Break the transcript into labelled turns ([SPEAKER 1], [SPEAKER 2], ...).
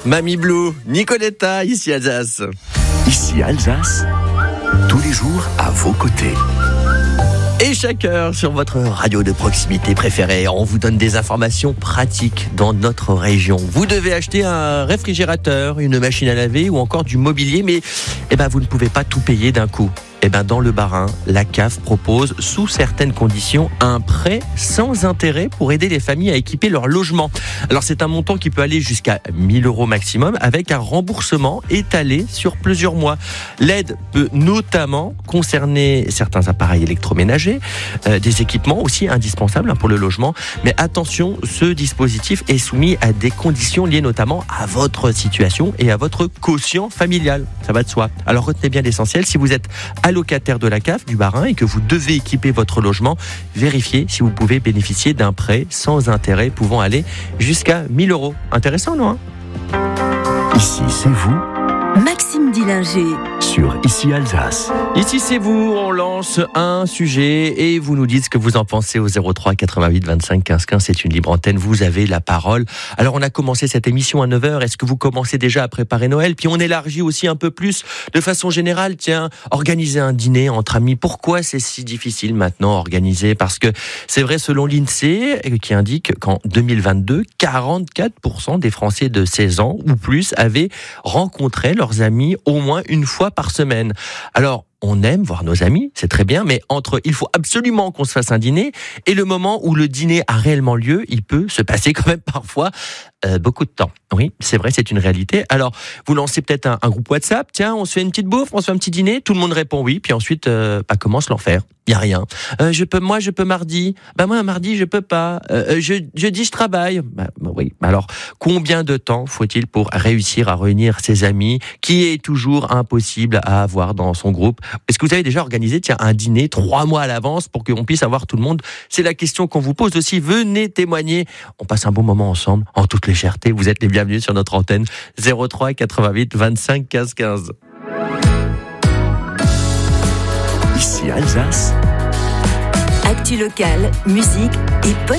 [SPEAKER 1] Mamie Blue, Nicoletta, ici Alsace.
[SPEAKER 2] Ici Alsace, tous les jours à vos côtés.
[SPEAKER 1] Et chaque heure sur votre radio de proximité préférée, on vous donne des informations pratiques dans notre région. Vous devez acheter un réfrigérateur, une machine à laver ou encore du mobilier, mais vous ne pouvez pas tout payer d'un coup. Dans le Bas-Rhin, la CAF propose, sous certaines conditions, un prêt sans intérêt pour aider les familles à équiper leur logement. Alors c'est un montant qui peut aller jusqu'à 1 000 € maximum avec un remboursement étalé sur plusieurs mois. L'aide peut notamment concerner certains appareils électroménagers, des équipements aussi indispensables pour le logement. Mais attention, ce dispositif est soumis à des conditions liées notamment à votre situation et à votre quotient familial. Ça va de soi. Alors retenez bien l'essentiel, si vous êtes allocataire de la CAF du Bas-Rhin et que vous devez équiper votre logement, vérifiez si vous pouvez bénéficier d'un prêt sans intérêt pouvant aller jusqu'à 1 000 €. Intéressant, non ?
[SPEAKER 2] Ici, c'est vous.
[SPEAKER 3] Maxime Dillinger.
[SPEAKER 2] Sur Ici Alsace.
[SPEAKER 1] Ici c'est vous, on lance un sujet et vous nous dites ce que vous en pensez au 03 88 25 15 15, c'est une libre antenne, vous avez la parole. Alors on a commencé cette émission à 9h, est-ce que vous commencez déjà à préparer Noël ? Puis on élargit aussi un peu plus de façon générale, organiser un dîner entre amis, pourquoi c'est si difficile maintenant à organiser ? Parce que c'est vrai, selon l'INSEE qui indique qu'en 2022, 44% des Français de 16 ans ou plus avaient rencontré leurs amis au moins une fois par semaine. Alors, on aime voir nos amis, c'est très bien, mais entre il faut absolument qu'on se fasse un dîner et le moment où le dîner a réellement lieu, il peut se passer quand même parfois beaucoup de temps. Oui, c'est vrai, c'est une réalité. Alors, vous lancez peut-être un groupe WhatsApp, tiens, on se fait une petite bouffe, on se fait un petit dîner, tout le monde répond oui, puis ensuite, commence l'enfer. Il n'y a rien. Je peux mardi. Moi, mardi, je peux pas. Jeudi, je travaille. Oui. Alors, combien de temps faut-il pour réussir à réunir ses amis, qui est toujours impossible à avoir dans son groupe ? Est-ce que vous avez déjà organisé, un dîner 3 mois à l'avance pour qu'on puisse avoir tout le monde ? C'est la question qu'on vous pose aussi. Venez témoigner. On passe un bon moment ensemble, en toute légèreté. Vous êtes les bienvenus sur notre antenne 03 88 25 15 15.
[SPEAKER 2] Ici Alsace.
[SPEAKER 3] Actu locale, musique et